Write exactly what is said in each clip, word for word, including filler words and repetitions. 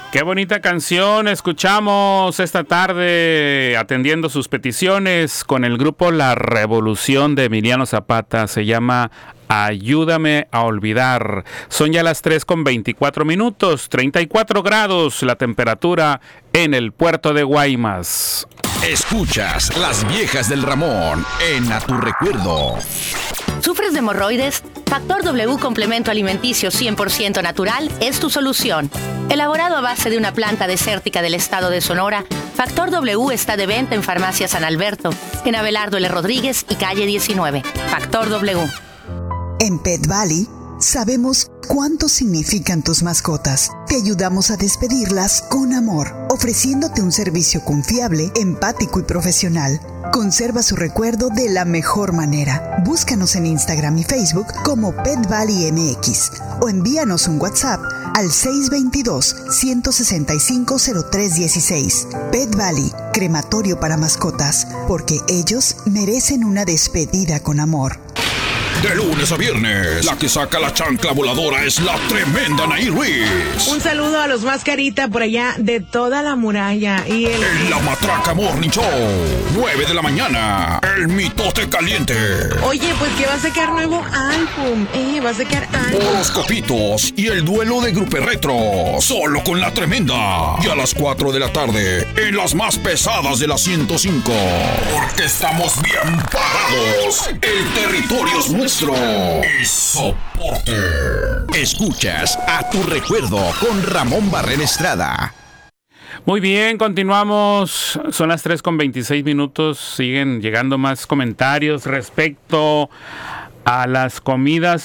Qué bonita canción escuchamos esta tarde atendiendo sus peticiones con el grupo La Revolución de Emiliano Zapata. Se llama Ayúdame a olvidar. Son ya las tres con veinticuatro minutos, treinta y cuatro grados la temperatura en el puerto de Guaymas. Escuchas Las Viejas del Ramón en A Tu Recuerdo. ¿Sufres de hemorroides? Factor W Complemento Alimenticio cien por ciento natural es tu solución. Elaborado a base de una planta desértica del estado de Sonora, Factor W está de venta en Farmacia San Alberto, en Abelardo L. Rodríguez y calle diecinueve. Factor W. En Pet Valley sabemos cuánto significan tus mascotas. Te ayudamos a despedirlas con amor, ofreciéndote un servicio confiable, empático y profesional. Conserva su recuerdo de la mejor manera. Búscanos en Instagram y Facebook como Pet Valley M X o envíanos un WhatsApp al seis dos dos, uno seis cinco, cero tres uno seis. Pet Valley, crematorio para mascotas, porque ellos merecen una despedida con amor. De lunes a viernes, la que saca la chancla voladora es la tremenda Anaí Ruiz. Un saludo a los mascarita por allá de toda la muralla. Y el... En la Matraca Morning Show, nueve de la mañana, el mitote caliente. Oye, pues que va a sacar nuevo álbum, eh, va a sacar álbum. Horoscopitos y el duelo de Grupo Retro, solo con la tremenda. Y a las cuatro de la tarde, en las más pesadas de la ciento cinco. Porque estamos bien parados. El territorio es nuestro. Y soporte. Escuchas A Tu Recuerdo con Ramón Barrera Estrada. Muy bien, continuamos. Son las tres con veintiséis minutos. Siguen llegando más comentarios respecto a las comidas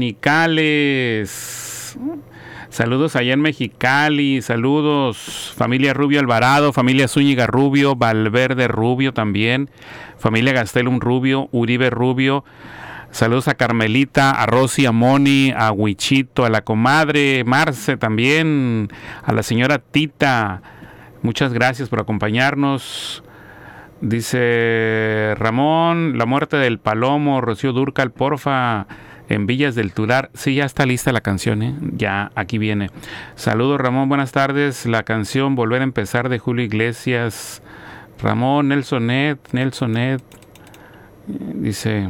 dominicales. Saludos allá en Mexicali. Saludos, familia Rubio Alvarado, familia Zúñiga Rubio, Valverde Rubio también, familia Gastelum Rubio, Uribe Rubio. Saludos a Carmelita, a Rosy, a Moni, a Huichito, a la comadre Marce también, a la señora Tita. Muchas gracias por acompañarnos. Dice Ramón, la muerte del Palomo, Rocío Dúrcal, porfa, en Villas del Tular. Sí, ya está lista la canción, ¿eh? Ya, aquí viene. Saludos, Ramón, buenas tardes. La canción Volver a Empezar de Julio Iglesias. Ramón, Nelsonet, Nelsonet. Dice...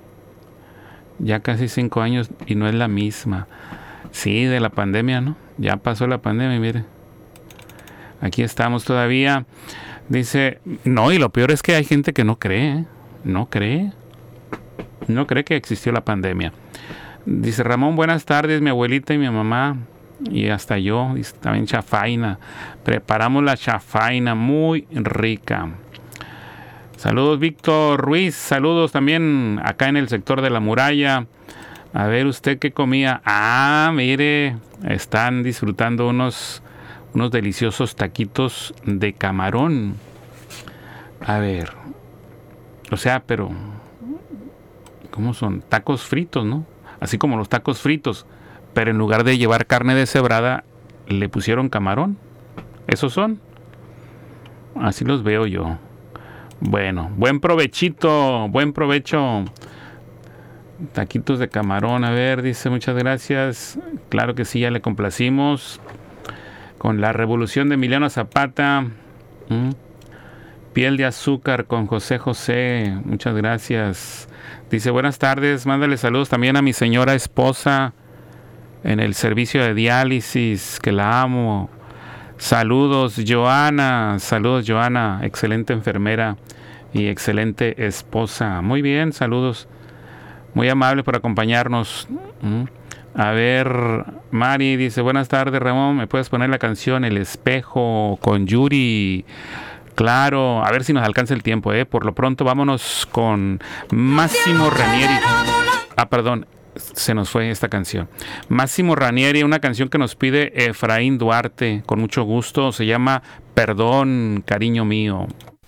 Ya casi cinco años y no es la misma. Sí, de la pandemia, ¿no? Ya pasó la pandemia, mire. Aquí estamos todavía. Dice, no, y lo peor es que hay gente que no cree, ¿eh? No cree. No cree que existió la pandemia. Dice Ramón, buenas tardes, mi abuelita y mi mamá. Y hasta yo, dice, también chafaina. Preparamos la chafaina muy rica. Saludos, Víctor Ruiz. Saludos también acá en el sector de la muralla. A ver, ¿usted qué comía? Ah, mire, están disfrutando unos, unos deliciosos taquitos de camarón. A ver, o sea, pero ¿cómo son? Tacos fritos, ¿no? Así como los tacos fritos, pero en lugar de llevar carne deshebrada, le pusieron camarón. ¿Esos son? Así los veo yo. Bueno, buen provechito, buen provecho. Taquitos de camarón, a ver, dice, muchas gracias. Claro que sí, ya le complacimos. Con La Revolución de Emiliano Zapata. ¿Mm? Piel de azúcar con José José, muchas gracias. Dice, buenas tardes, mándale saludos también a mi señora esposa en el servicio de diálisis, que la amo. Saludos, Joana. Saludos, Joana. Excelente enfermera y excelente esposa. Muy bien, saludos. Muy amable por acompañarnos. A ver, Mari dice, buenas tardes, Ramón. ¿Me puedes poner la canción El Espejo con Yuri? Claro, a ver si nos alcanza el tiempo, ¿eh? Por lo pronto, vámonos con Máximo Ranieri. Ah, perdón. Se nos fue esta canción. Máximo Ranieri, una canción que nos pide Efraín Duarte, con mucho gusto, se llama Perdón, cariño mío.